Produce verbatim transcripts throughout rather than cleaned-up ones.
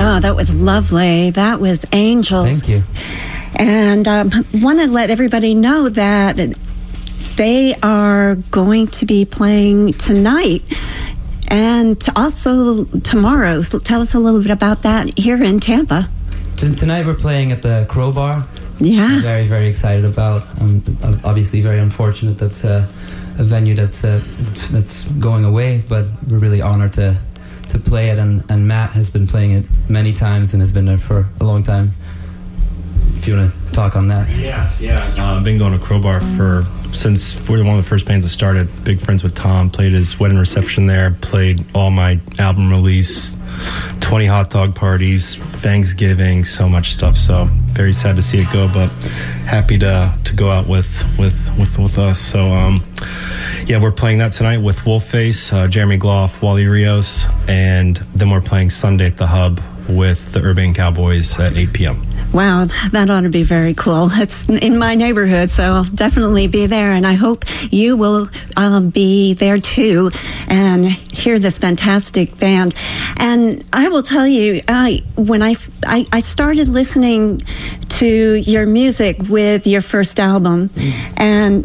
Oh, that was lovely. That was Angels. Thank you. And um, want to let everybody know that they are going to be playing tonight and also tomorrow. So tell us a little bit about that here in Tampa. T- tonight we're playing at the Crowbar. Yeah. I'm very, very excited about. Um, obviously very unfortunate that's uh, a venue that's uh, that's going away, but we're really honored to to play it, and, and Matt has been playing it many times and has been there for a long time. If you want to talk on that. Yeah, yeah. Uh, I've been going to Crowbar for since we're one of the first bands that started. Big friends with Tom. Played his wedding reception there. Played all my album release, twenty hot dog parties, Thanksgiving, so much stuff. So very sad to see it go, but happy to to go out with with with, with us. So um, yeah, we're playing that tonight with Wolfface, uh, Jeremy Gloff, Wally Rios, and then we're playing Sunday at the Hub with the Urbane Cowboys at eight p.m. Wow, that ought to be very cool. It's in my neighborhood, so I'll definitely be there, and I hope you will um, be there too and hear this fantastic band. And I will tell you, I, when I, I, I started listening to your music with your first album, mm. and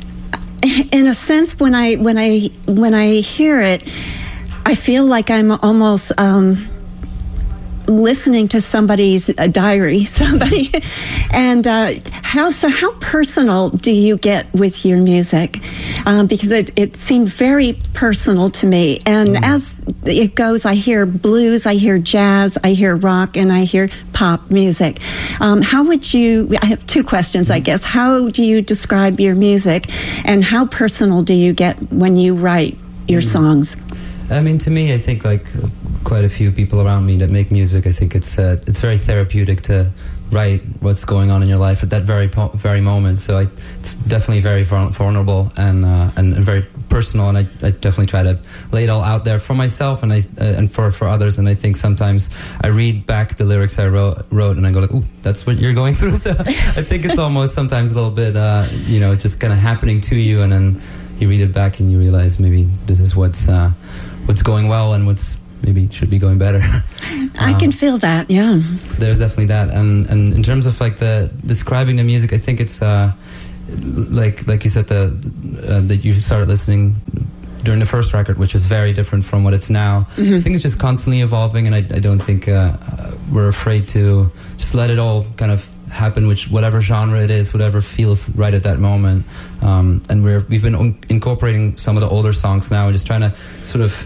in a sense, when I when I when I hear it, I feel like I'm almost um, listening to somebody's uh, diary, somebody. And uh, how so? How personal do you get with your music? Um, because it, it seemed very personal to me. And mm. as it goes, I hear blues, I hear jazz, I hear rock, and I hear pop music. Um, how would you? I have two questions, I guess. How do you describe your music, and how personal do you get when you write your mm. songs? I mean, to me, I think like quite a few people around me that make music, I think it's uh, it's very therapeutic to write what's going on in your life at that very po- very moment. So I, it's definitely very vulnerable and, uh, and and very personal, and I, I definitely try to lay it all out there for myself and I uh, and for, for others. And I think sometimes I read back the lyrics I wrote wrote and I go like, ooh, that's what you're going through. So I think it's almost sometimes a little bit, uh, you know, it's just kind of happening to you, and then you read it back and you realize maybe this is what's uh, what's going well and what's maybe should be going better. I um, can feel that, yeah. There's definitely that, and and in terms of like the describing the music, I think it's uh, like like you said, the uh, that you started listening during the first record, which is very different from what it's now. Mm-hmm. I think it's just constantly evolving, and I, I don't think uh, we're afraid to just let it all kind of happen, which whatever genre it is, whatever feels right at that moment. Um, and we're we've been un- incorporating some of the older songs now and just trying to sort of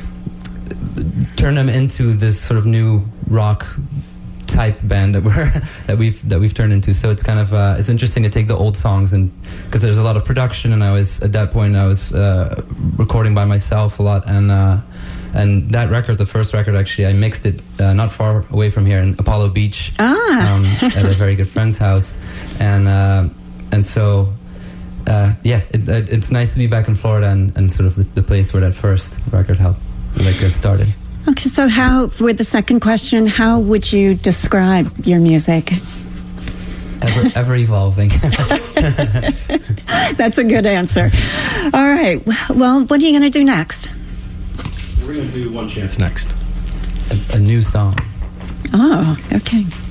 turn them into this sort of new rock type band that we're that we've that we've turned into. So it's kind of uh, it's interesting to take the old songs, and because there's a lot of production, and I was at that point I was uh, recording by myself a lot, and uh, and that record, the first record, actually I mixed it uh, not far away from here in Apollo Beach, ah. um, at a very good friend's house, and uh, and so uh, yeah, it, it, it's nice to be back in Florida and, and sort of the, the place where that first record helped like uh, started. Okay, so how, with the second question, how would you describe your music? Ever, ever evolving. That's a good answer. All right. Well, what are you going to do next? We're going to do One Chance next. A, a new song. Oh, okay.